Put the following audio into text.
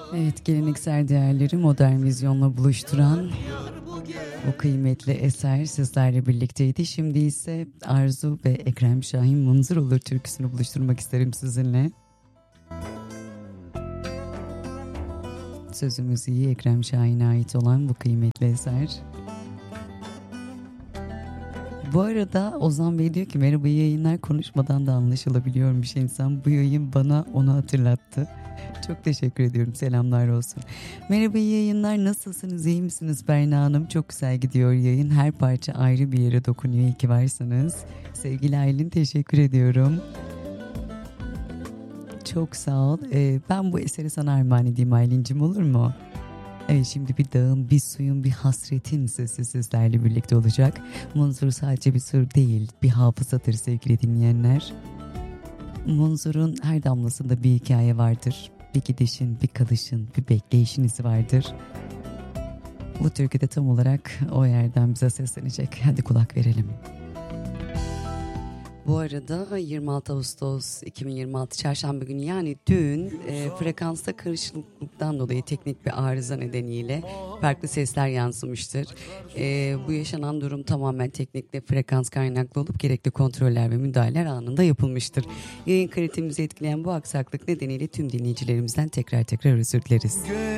Evet, geleneksel değerleri modern vizyonla buluşturan bu kıymetli eser sizlerle birlikteydi. Şimdi ise Arzu ve Ekrem Şahin Munzur Olur türküsünü buluşturmak isterim sizinle. Sözü müziği Ekrem Şahin'e ait olan bu kıymetli eser. Bu arada Ozan Bey diyor ki merhaba yayınlar, konuşmadan da anlaşılabiliyormuş insan. Bu yayın bana onu hatırlattı. Çok teşekkür ediyorum. Selamlar olsun. Merhaba iyi yayınlar. Nasılsınız? İyi misiniz Berna Hanım? Çok güzel gidiyor yayın. Her parça ayrı bir yere dokunuyor. İyi ki varsınız. Sevgili Aylin teşekkür ediyorum. Çok sağ ol. Ben bu eseri sana armağan edeyim Aylin'cim, olur mu? Evet, şimdi bir dağın, bir suyun, bir hasretin sesi sizlerle birlikte olacak. Munzur sadece bir sur değil, bir hafızadır sevgili dinleyenler. Munzur'un her damlasında bir hikaye vardır. Bir gidişin, bir kalışın, bir bekleyişin izi vardır. Bu türkü de tam olarak o yerden bize seslenecek. Hadi kulak verelim. Bu arada 26 Ağustos 2026 Çarşamba günü, yani dün frekansta karışıklıktan dolayı teknik bir arıza nedeniyle farklı sesler yansımıştır. Bu yaşanan durum tamamen teknikle frekans kaynaklı olup gerekli kontroller ve müdahaleler anında yapılmıştır. Yayın kalitemizi etkileyen bu aksaklık nedeniyle tüm dinleyicilerimizden tekrar özür dileriz.